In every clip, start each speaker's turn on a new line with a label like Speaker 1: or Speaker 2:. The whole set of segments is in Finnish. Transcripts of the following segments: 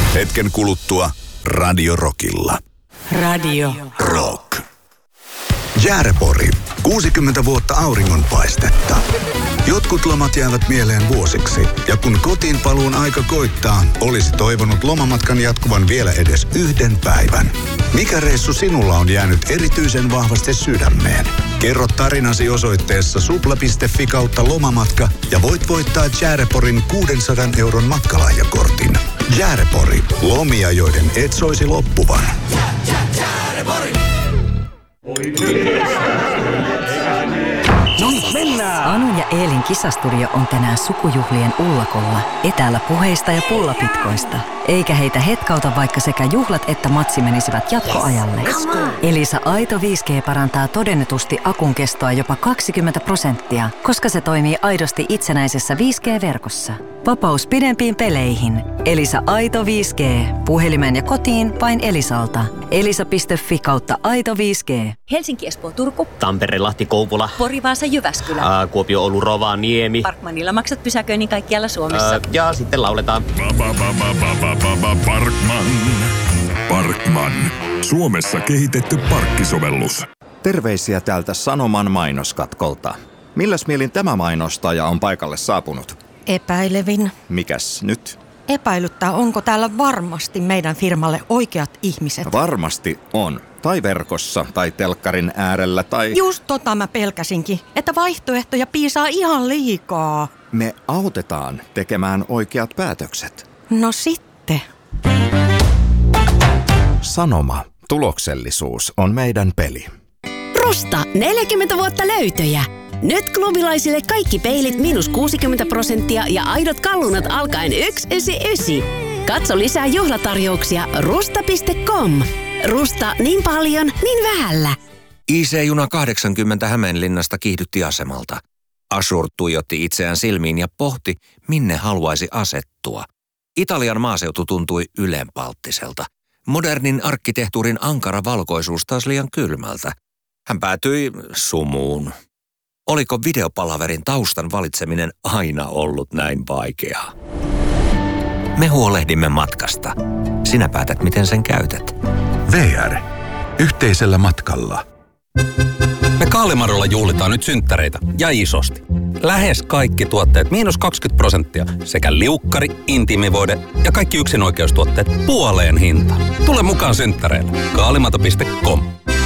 Speaker 1: Hetken kuluttua Radio Rockilla.
Speaker 2: Radio
Speaker 1: Rock. Jäärepori. 60 vuotta auringonpaistetta. Jotkut lomat jäävät mieleen vuosiksi. Ja kun kotiin paluun aika koittaa, olisi toivonut lomamatkan jatkuvan vielä edes yhden päivän. Mikä reissu sinulla on jäänyt erityisen vahvasti sydämeen? Kerro tarinasi osoitteessa supla.fi/lomamatka ja voit voittaa Jääreporin 600 € matkalahjakortin. Jäärepori. Lomia, joiden et soisi loppuvan. Jäärepori.
Speaker 2: No niin, mennään! Anun ja Eelin kisastudio on tänään sukujuhlien ullakolla. Etäällä puheista ja pullapitkoista. Eikä heitä hetkauta, vaikka sekä juhlat että matsi menisivät jatkoajalle. Elisa Aito 5G parantaa todennetusti akun kestoa jopa 20%, koska se toimii aidosti itsenäisessä 5G-verkossa. Vapaus pidempiin peleihin. Elisa Aito 5G. Puhelimeen ja kotiin vain Elisalta. Elisa.fi/Aito 5G.
Speaker 3: Helsinki, Espoo, Turku.
Speaker 4: Tampere, Lahti, Kouvola.
Speaker 3: Pori, Vaasa, Jyväskylä.
Speaker 4: Kuopio, Oulu, Rovaniemi.
Speaker 3: Parkmanilla maksat pysäköinnin kaikkialla Suomessa.
Speaker 4: Ja sitten lauletaan.
Speaker 5: Parkman. Suomessa kehitetty parkkisovellus.
Speaker 6: Terveisiä täältä Sanoman mainoskatkolta. Milläs mielin tämä mainostaja on paikalle saapunut?
Speaker 7: Epäilevin.
Speaker 6: Mikäs nyt?
Speaker 7: Epäilyttää, onko täällä varmasti meidän firmalle oikeat ihmiset.
Speaker 6: Varmasti on. Tai verkossa, tai telkkarin äärellä, tai...
Speaker 7: Just tota mä pelkäsinkin, että vaihtoehtoja piisaa ihan liikaa.
Speaker 6: Me autetaan tekemään oikeat päätökset.
Speaker 7: No sitten.
Speaker 6: Sanoma. Tuloksellisuus on meidän peli.
Speaker 8: Rusta 40 vuotta löytöjä. Nyt klubilaisille kaikki peilit -60% ja aidot kallunat alkaen 199. Katso lisää juhlatarjouksia rusta.com. Rusta niin paljon, niin vähällä.
Speaker 9: IC-juna 80 Hämeenlinnasta kiihdytti asemalta. Ashur tuijotti itseään silmiin ja pohti, minne haluaisi asettua. Italian maaseutu tuntui ylenpalttiselta. Modernin arkkitehtuurin ankara valkoisuus taas liian kylmältä. Hän päätyi sumuun. Oliko videopalaverin taustan valitseminen aina ollut näin vaikeaa? Me huolehdimme matkasta. Sinä päätät, miten sen käytät.
Speaker 1: VR. Yhteisellä matkalla.
Speaker 10: Me Kaalimarolla juhlitaan nyt synttäreitä ja isosti. Lähes kaikki tuotteet -20% sekä liukkari, intiimivoide ja kaikki yksinoikeustuotteet puoleen hintaan. Tule mukaan synttäreille. Kaalimato.com.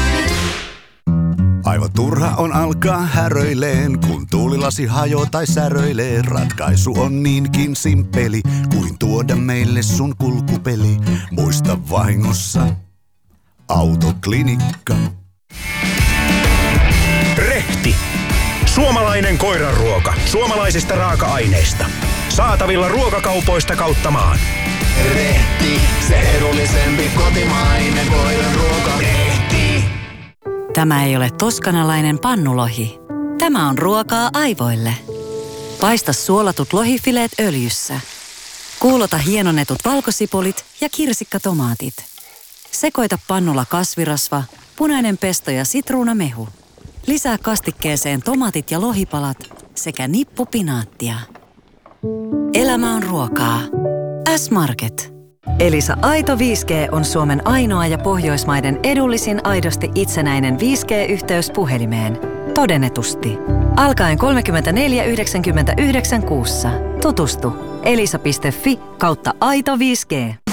Speaker 1: Aivan turha on alkaa häröileen, kun tuulilasi hajoo tai säröilee. Ratkaisu on niinkin simppeli, kuin tuoda meille sun kulkupeli. Muista vahingossa, Autoklinikka.
Speaker 11: Rehti. Suomalainen koiranruoka. Suomalaisista raaka-aineista. Saatavilla ruokakaupoista kautta maan.
Speaker 12: Rehti. Se edullisempi kotimainen koiranruoka. Rehti.
Speaker 2: Tämä ei ole toskanalainen pannulohi. Tämä on ruokaa aivoille. Paista suolatut lohifileet öljyssä. Kuulota hienonnetut valkosipulit ja kirsikkatomaatit. Sekoita pannulla kasvirasva, punainen pesto ja sitruunamehu. Lisää kastikkeeseen tomaatit ja lohipalat sekä nippu pinaattia. Elämä on ruokaa. S-Market. Elisa Aito 5G on Suomen ainoa ja Pohjoismaiden edullisin aidosti itsenäinen 5G-yhteys puhelimeen. Todennetusti. Alkaen 34,99 kuussa. Tutustu. elisa.fi/Aito 5G.